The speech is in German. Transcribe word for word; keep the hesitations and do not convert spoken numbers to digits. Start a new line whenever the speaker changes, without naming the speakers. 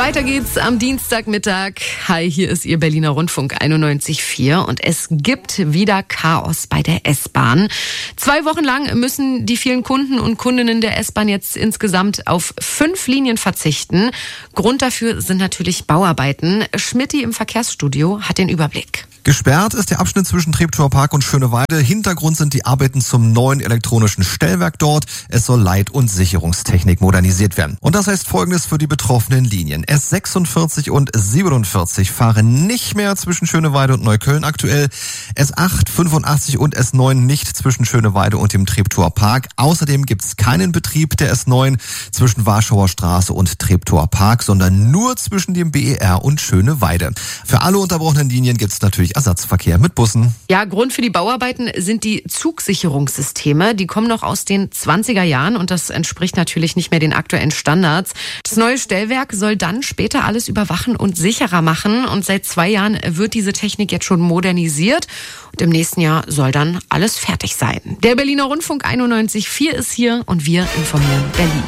Weiter geht's am Dienstagmittag. Hi, hier ist Ihr Berliner Rundfunk einundneunzig Komma vier und es gibt wieder Chaos bei der S-Bahn. Zwei Wochen lang müssen die vielen Kunden und Kundinnen der S-Bahn jetzt insgesamt auf fünf Linien verzichten. Grund dafür sind natürlich Bauarbeiten. Schmidti im Verkehrsstudio hat den Überblick.
Gesperrt ist der Abschnitt zwischen Treptower Park und Schöneweide. Hintergrund sind die Arbeiten zum neuen elektronischen Stellwerk dort. Es soll Leit- und Sicherungstechnik modernisiert werden. Und das heißt Folgendes für die betroffenen Linien. S sechsundvierzig und siebenundvierzig fahren nicht mehr zwischen Schöneweide und Neukölln aktuell. S acht, fünfundachtzig und S neun nicht zwischen Schöneweide und dem Treptower Park. Außerdem gibt es keinen Betrieb der S neun zwischen Warschauer Straße und Treptower Park, sondern nur zwischen dem B E R und Schöneweide. Für alle unterbrochenen Linien gibt es natürlich Ersatzverkehr mit Bussen.
Ja, Grund für die Bauarbeiten sind die Zugsicherungssysteme. Die kommen noch aus den zwanziger Jahren und das entspricht natürlich nicht mehr den aktuellen Standards. Das neue Stellwerk soll dann später alles überwachen und sicherer machen. Und seit zwei Jahren wird diese Technik jetzt schon modernisiert. Und im nächsten Jahr soll dann alles fertig sein. Der Berliner Rundfunk einundneunzig Komma vier ist hier und wir informieren Berlin.